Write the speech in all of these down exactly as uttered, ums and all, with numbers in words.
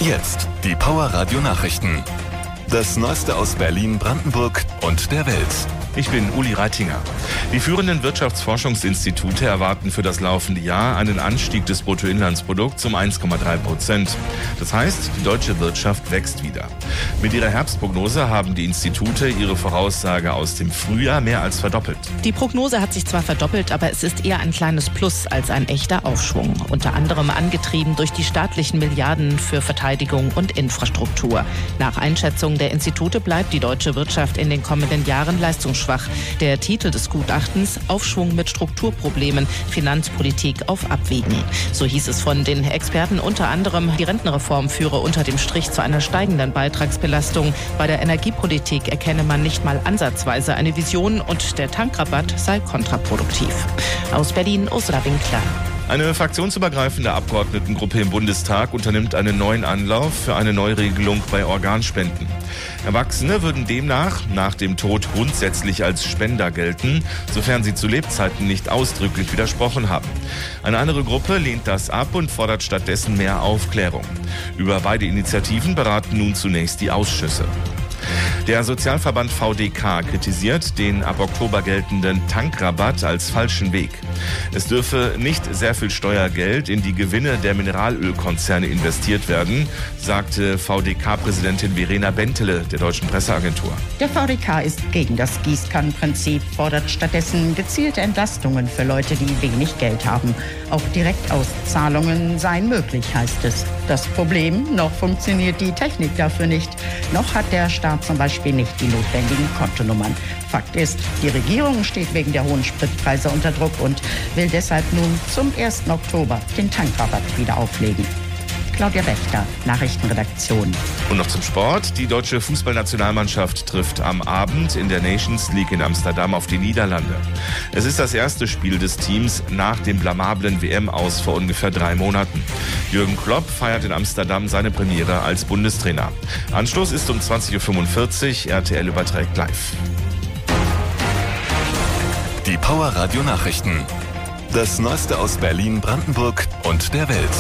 Jetzt die Power Radio Nachrichten. Das Neueste aus Berlin, Brandenburg und der Welt. Ich bin Uli Reitinger. Die führenden Wirtschaftsforschungsinstitute erwarten für das laufende Jahr einen Anstieg des Bruttoinlandsprodukts um eins Komma drei Prozent. Das heißt, die deutsche Wirtschaft wächst wieder. Mit ihrer Herbstprognose haben die Institute ihre Voraussage aus dem Frühjahr mehr als verdoppelt. Die Prognose hat sich zwar verdoppelt, aber es ist eher ein kleines Plus als ein echter Aufschwung. Unter anderem angetrieben durch die staatlichen Milliarden für Verteidigung und Infrastruktur. Nach Einschätzung der Institute bleibt die deutsche Wirtschaft in den kommenden Jahren leistungsschwach. Der Titel des Gutachtens: Aufschwung mit Strukturproblemen, Finanzpolitik auf Abwägen. So hieß es von den Experten unter anderem, die Rentenreform führe unter dem Strich zu einer steigenden Beitragsbelastung. Bei der Energiepolitik erkenne man nicht mal ansatzweise eine Vision und der Tankrabatt sei kontraproduktiv. Aus Berlin, Ursula Winkler. Eine fraktionsübergreifende Abgeordnetengruppe im Bundestag unternimmt einen neuen Anlauf für eine Neuregelung bei Organspenden. Erwachsene würden demnach nach dem Tod grundsätzlich als Spender gelten, sofern sie zu Lebzeiten nicht ausdrücklich widersprochen haben. Eine andere Gruppe lehnt das ab und fordert stattdessen mehr Aufklärung. Über beide Initiativen beraten nun zunächst die Ausschüsse. Der Sozialverband V D K kritisiert den ab Oktober geltenden Tankrabatt als falschen Weg. Es dürfe nicht sehr viel Steuergeld in die Gewinne der Mineralölkonzerne investiert werden, sagte V D K-Präsidentin Verena Bentele der Deutschen Presseagentur. Der V D K ist gegen das Gießkannenprinzip, fordert stattdessen gezielte Entlastungen für Leute, die wenig Geld haben. Auch Direktauszahlungen seien möglich, heißt es. Das Problem: noch funktioniert die Technik dafür nicht. Noch hat der Staat zum Beispiel nicht die notwendigen Kontonummern. Fakt ist, die Regierung steht wegen der hohen Spritpreise unter Druck und will deshalb nun zum ersten Oktober den Tankrabatt wieder auflegen. Claudia Wächter, Nachrichtenredaktion. Und noch zum Sport. Die deutsche Fußballnationalmannschaft trifft am Abend in der Nations League in Amsterdam auf die Niederlande. Es ist das erste Spiel des Teams nach dem blamablen W M-Aus vor ungefähr drei Monaten. Jürgen Klopp feiert in Amsterdam seine Premiere als Bundestrainer. Anschluss ist um zwanzig Uhr fünfundvierzig. R T L überträgt live. Die Power Radio Nachrichten. Das Neueste aus Berlin, Brandenburg und der Welt.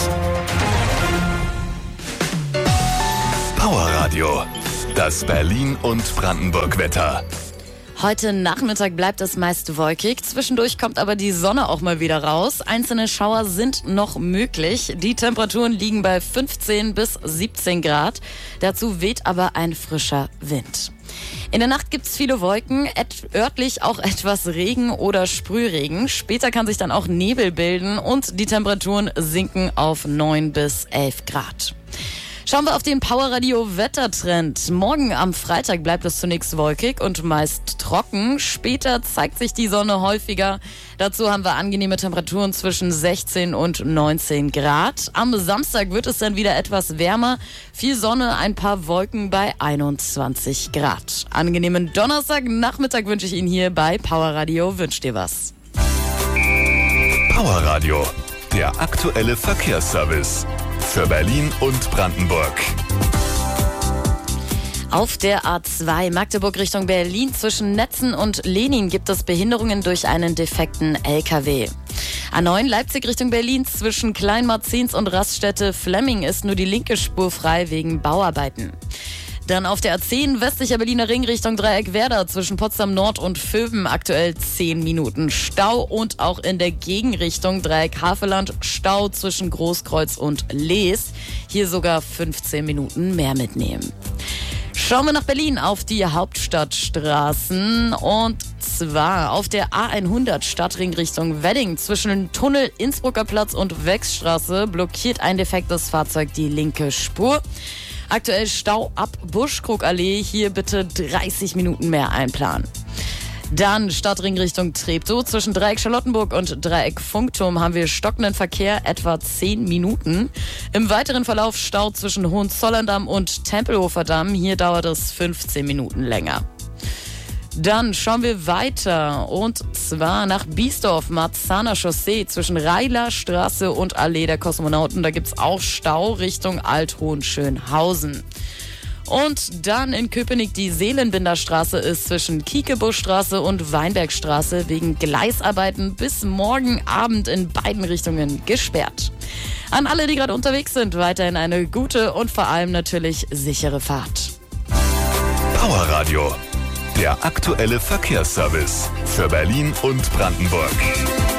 Power Radio. Das Berlin- und Brandenburg-Wetter. Heute Nachmittag bleibt es meist wolkig. Zwischendurch kommt aber die Sonne auch mal wieder raus. Einzelne Schauer sind noch möglich. Die Temperaturen liegen bei fünfzehn bis siebzehn Grad. Dazu weht aber ein frischer Wind. In der Nacht gibt's viele Wolken, et- örtlich auch etwas Regen oder Sprühregen. Später kann sich dann auch Nebel bilden und die Temperaturen sinken auf neun bis elf Grad. Schauen wir auf den Powerradio-Wettertrend. Morgen am Freitag bleibt es zunächst wolkig und meist trocken. Später zeigt sich die Sonne häufiger. Dazu haben wir angenehme Temperaturen zwischen sechzehn und neunzehn Grad. Am Samstag wird es dann wieder etwas wärmer. Viel Sonne, ein paar Wolken bei einundzwanzig Grad. Angenehmen Donnerstagnachmittag wünsche ich Ihnen hier bei Powerradio. Wünscht dir was. Powerradio, der aktuelle Verkehrsservice. Für Berlin und Brandenburg. Auf der A zwei Magdeburg Richtung Berlin zwischen Netzen und Lenin gibt es Behinderungen durch einen defekten L K W. A neun Leipzig Richtung Berlin zwischen Kleinmarzens und Raststätte Flemming ist nur die linke Spur frei wegen Bauarbeiten. Dann auf der A zehn westlicher Berliner Ring Richtung Dreieck Werder zwischen Potsdam Nord und Vöben aktuell zehn Minuten Stau und auch in der Gegenrichtung Dreieck Havelland Stau zwischen Großkreuz und Lees. Hier sogar fünfzehn Minuten mehr mitnehmen. Schauen wir nach Berlin auf die Hauptstadtstraßen und zwar auf der A hundert Stadtring Richtung Wedding zwischen Tunnel Innsbrucker Platz und Wechsstraße blockiert ein defektes Fahrzeug die linke Spur. Aktuell Stau ab Buschkrugallee, hier bitte dreißig Minuten mehr einplanen. Dann Stadtring Richtung Treptow. Zwischen Dreieck Charlottenburg und Dreieck Funkturm haben wir stockenden Verkehr, etwa zehn Minuten. Im weiteren Verlauf Stau zwischen Hohenzollern-Damm und Tempelhofer Damm. Hier dauert es fünfzehn Minuten länger. Dann schauen wir weiter und zwar nach Biesdorf, Marzahner Chaussee zwischen Reiler Straße und Allee der Kosmonauten. Da gibt's auch Stau Richtung Alt-Hohenschönhausen. Und dann in Köpenick die Seelenbinderstraße ist zwischen Kiekebuschstraße und Weinbergstraße wegen Gleisarbeiten bis morgen Abend in beiden Richtungen gesperrt. An alle, die gerade unterwegs sind, weiterhin eine gute und vor allem natürlich sichere Fahrt. Powerradio, der aktuelle Verkehrsservice für Berlin und Brandenburg.